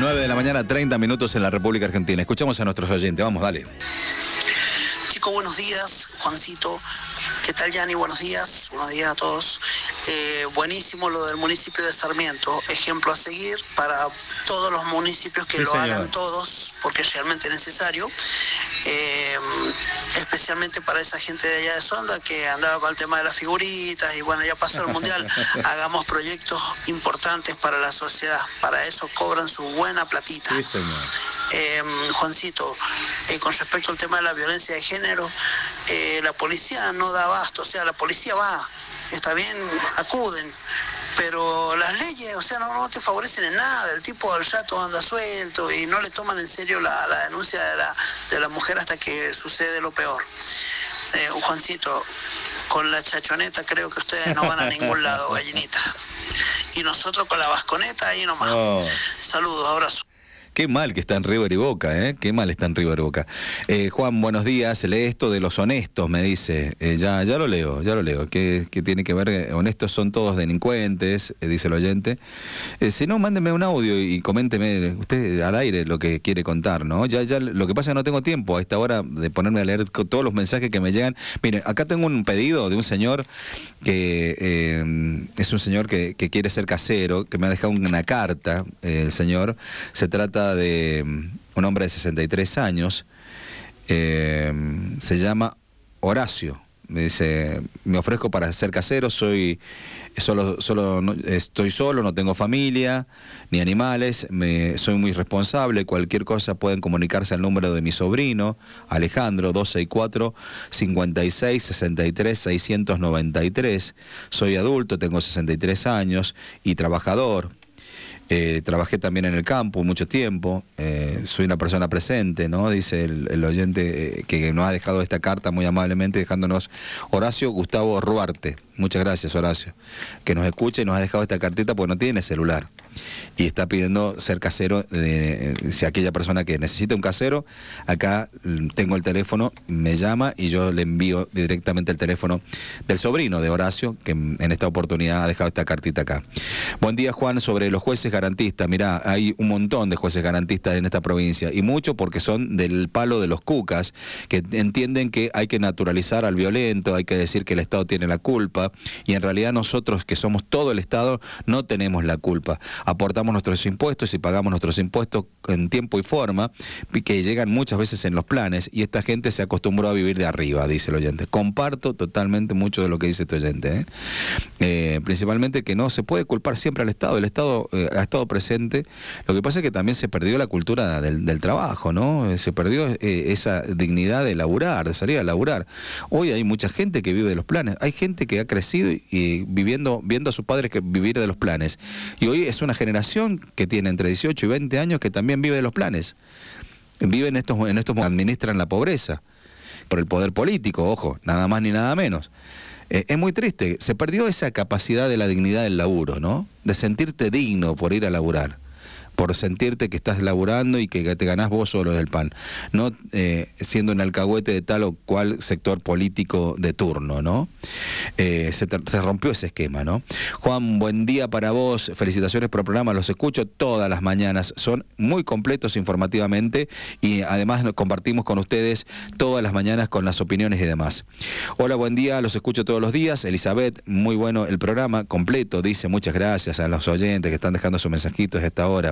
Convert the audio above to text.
9 de la mañana, 30 minutos en la República Argentina. Escuchamos a nuestros oyentes. Vamos, dale. Chicos, buenos días. Juancito. ¿Qué tal, Yanni? Buenos días. Buenos días a todos. Buenísimo lo del municipio de Sarmiento. Ejemplo a seguir para todos los municipios que lo hagan todos, porque es realmente necesario. Especialmente para esa gente de allá de Sonda que andaba con el tema de las figuritas y bueno, ya pasó el mundial. Hagamos proyectos importantes para la sociedad. Para eso cobran su buena platita. Sí, señor. Juancito, con respecto al tema de la violencia de género, la policía no da abasto, o sea, la policía va, está bien, acuden, pero las leyes, o sea, no te favorecen en nada. El tipo al rato anda suelto y no le toman en serio la denuncia de la mujer hasta que sucede lo peor. Juancito, con la chachoneta creo que ustedes no van a ningún lado, gallinita. Y nosotros con la vasconeta ahí nomás. Oh. Saludos, abrazos. Qué mal que está en River y Boca, ¿eh? Qué mal está en River y Boca. Juan, buenos días. Lee esto de los honestos, me dice. Ya lo leo. ¿Qué tiene que ver? Honestos son todos delincuentes, dice el oyente. Si no, mándeme un audio y coménteme usted al aire lo que quiere contar, ¿no? Ya lo que pasa es que no tengo tiempo a esta hora de ponerme a leer todos los mensajes que me llegan. Miren, acá tengo un pedido de un señor que es un señor que quiere ser casero, que me ha dejado una carta, el señor. Se trata de un hombre de 63 años, se llama Horacio. Me dice, me ofrezco para ser casero, estoy solo, no tengo familia ni animales, soy muy responsable, cualquier cosa pueden comunicarse al número de mi sobrino, Alejandro, 264-5663-693. Soy adulto, tengo 63 años y trabajador. Trabajé también en el campo mucho tiempo, soy una persona presente, ¿no? Dice el oyente que nos ha dejado esta carta muy amablemente, dejándonos Horacio Gustavo Ruarte. Muchas gracias, Horacio, que nos escucha y nos ha dejado esta cartita porque no tiene celular y está pidiendo ser casero. Si aquella persona que necesita un casero, acá tengo el teléfono, me llama y yo le envío directamente el teléfono del sobrino de Horacio, que en esta oportunidad ha dejado esta cartita acá. Buen día, Juan. Sobre los jueces garantistas, mirá, hay un montón de jueces garantistas en esta provincia y mucho porque son del palo de los cucas, que entienden que hay que naturalizar al violento, hay que decir que el Estado tiene la culpa, y en realidad nosotros, que somos todo el Estado, no tenemos la culpa. Aportamos nuestros impuestos y pagamos nuestros impuestos en tiempo y forma, que llegan muchas veces en los planes, y esta gente se acostumbró a vivir de arriba, dice el oyente. Comparto totalmente mucho de lo que dice este oyente, principalmente que no se puede culpar siempre al Estado. El Estado ha estado presente. Lo que pasa es que también se perdió la cultura del trabajo, ¿no? Se perdió esa dignidad de laburar, de salir a laburar. Hoy hay mucha gente que vive de los planes, hay gente que ha crecido y viendo a sus padres que vivir de los planes, y hoy es una generación que tiene entre 18 y 20 años que también vive de los planes, viven administran la pobreza por el poder político, ojo, nada más ni nada menos. Es muy triste, se perdió esa capacidad de la dignidad del laburo, ¿no? De sentirte digno por ir a laburar, por sentirte que estás laburando y que te ganás vos solo el pan, no siendo un alcahuete de tal o cual sector político de turno, ¿no? Se rompió ese esquema, ¿no? Juan, buen día para vos, felicitaciones por el programa, los escucho todas las mañanas, son muy completos informativamente y además nos compartimos con ustedes todas las mañanas con las opiniones y demás. Hola, buen día, los escucho todos los días. Elizabeth, muy bueno el programa, completo, dice, muchas gracias a los oyentes que están dejando sus mensajitos a esta hora.